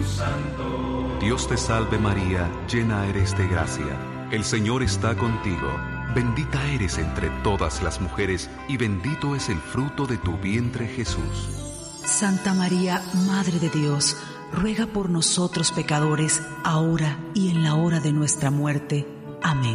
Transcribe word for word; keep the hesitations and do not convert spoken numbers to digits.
Santo. Dios te salve María, llena eres de gracia. El Señor está contigo. Bendita eres entre todas las mujeres y bendito es el fruto de tu vientre Jesús. Santa María, Madre de Dios, ruega por nosotros pecadores, ahora y en la hora de nuestra muerte. Amén.